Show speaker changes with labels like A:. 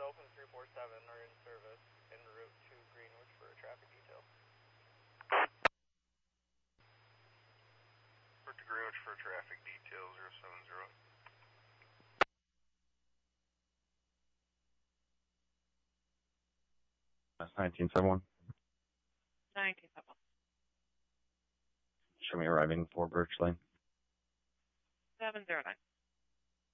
A: Open 347 are in service en route to Greenwich for a traffic detail.
B: Route to Greenwich for a traffic detail 070.
C: That's 1971.
D: 1971.
C: Show me arriving for Birch Lane.
D: 709.